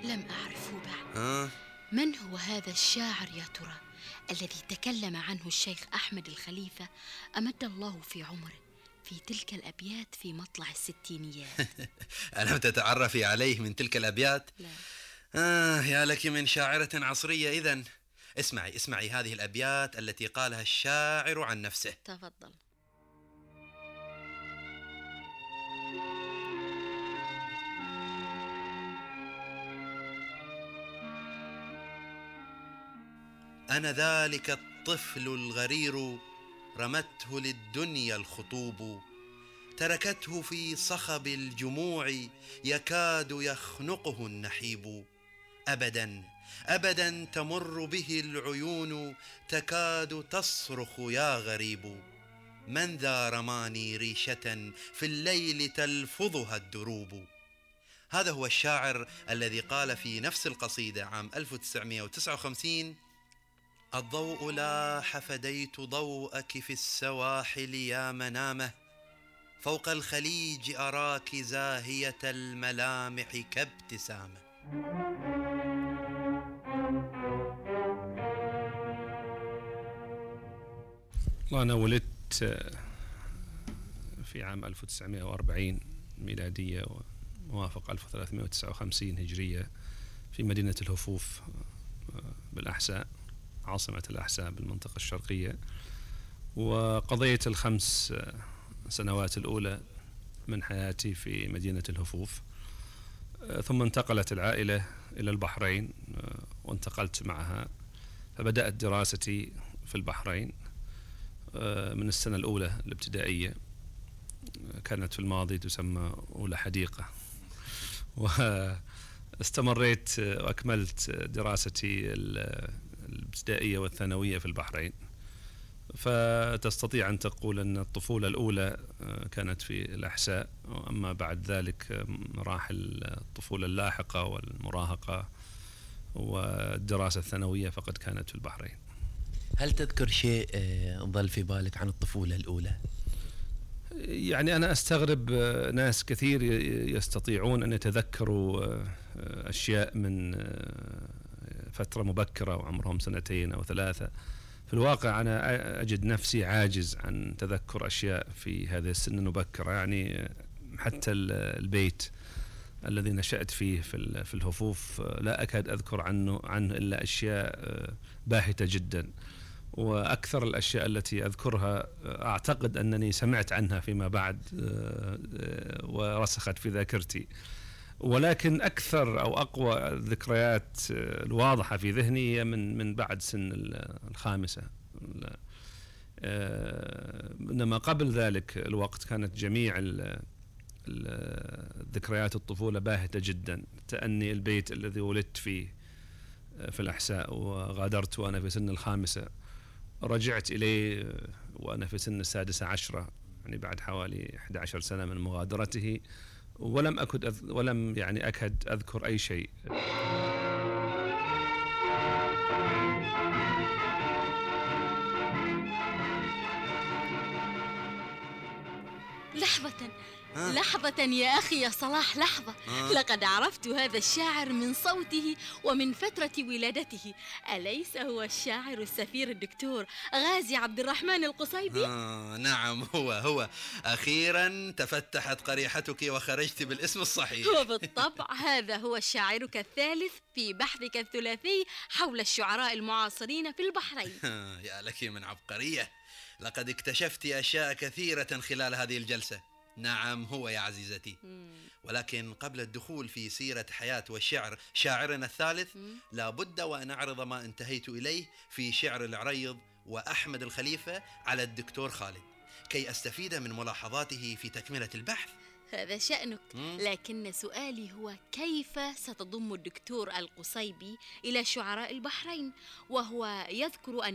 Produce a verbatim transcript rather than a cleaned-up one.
لم أعرفه بعد. آه؟ من هو هذا الشاعر يا ترى الذي تكلم عنه الشيخ أحمد الخليفة أمد الله في عمره في تلك الأبيات في مطلع الستينيات؟ ألم تتعرفي عليه من تلك الأبيات؟ لا. آه يا لك من شاعرة عصرية. إذن اسمعي اسمعي هذه الأبيات التي قالها الشاعر عن نفسه. تفضل. أنا ذلك الطفل الغرير رمته للدنيا الخطوب، تركته في صخب الجموع يكاد يخنقه النحيب. أبدا أبدا تمر به العيون تكاد تصرخ يا غريب. من ذا رماني ريشة في الليل تلفظها الدروب. هذا هو الشاعر الذي قال في نفس القصيدة عام ألف وتسعمائة وتسعة وخمسين: الضوء لاح فديت ضوءك في السواحل يا منامه، فوق الخليج أراك زاهية الملامح كابتسامة. أنا ولدت في عام ألف وتسعمائة وأربعين ميلادية وموافق ألف وثلاثمائة وتسعة وخمسين هجرية في مدينة الهفوف بالأحساء، عاصمة الأحساء بالمنطقة الشرقية. وقضيت الخمس سنوات الأولى من حياتي في مدينة الهفوف، ثم انتقلت العائلة إلى البحرين وانتقلت معها، فبدأت دراستي في البحرين من السنة الأولى الابتدائية، كانت في الماضي تسمى أولى حديقة. واستمريت وأكملت دراستي الابتدائية والثانوية في البحرين. فتستطيع أن تقول أن الطفولة الأولى كانت في الأحساء، أما بعد ذلك مراحل الطفولة اللاحقة والمراهقة والدراسة الثانوية فقد كانت في البحرين. هل تذكر شيء ظل في بالك عن الطفولة الأولى؟ يعني أنا أستغرب ناس كثير يستطيعون أن يتذكروا أشياء من فترة مبكرة وعمرهم سنتين أو ثلاثة. في الواقع أنا أجد نفسي عاجز عن تذكر أشياء في هذه السن المبكرة. يعني حتى البيت الذي نشأت فيه في الهفوف لا أكاد أذكر عنه عنه إلا أشياء باهتة جدا، وأكثر الأشياء التي أذكرها أعتقد أنني سمعت عنها فيما بعد ورسخت في ذاكرتي. ولكن أكثر أو أقوى الذكريات الواضحة في ذهني هي من من بعد سن الخامسة. إنما قبل ذلك الوقت كانت جميع ذكريات الطفولة باهتة جدا. تأني البيت الذي ولدت فيه في الأحساء وغادرت وأنا في سن الخامسة، رجعت إليه وأنا في سن السادسة عشرة، يعني بعد حوالي إحدى عشرة سنة من مغادرته، ولم أكد أذ... ولم يعني أكد أذكر أي شيء. لحظة آه. لحظة يا أخي يا صلاح، لحظة. آه. لقد عرفت هذا الشاعر من صوته ومن فترة ولادته. أليس هو الشاعر السفير الدكتور غازي عبد الرحمن القصيبي؟ آه نعم، هو هو أخيرا تفتحت قريحتك وخرجت بالاسم الصحيح. وبالطبع هذا هو شاعرك الثالث في بحثك الثلاثي حول الشعراء المعاصرين في البحرين. يا لك من عبقرية، لقد اكتشفت أشياء كثيرة خلال هذه الجلسة. نعم هو يا عزيزتي. ولكن قبل الدخول في سيرة حياة والشعر شاعرنا الثالث لا بد وأن أعرض ما انتهيت إليه في شعر العريض وأحمد الخليفة على الدكتور خالد، كي أستفيد من ملاحظاته في تكملة البحث. هذا شأنك. لكن سؤالي هو كيف ستضم الدكتور القصيبي إلى شعراء البحرين وهو يذكر أن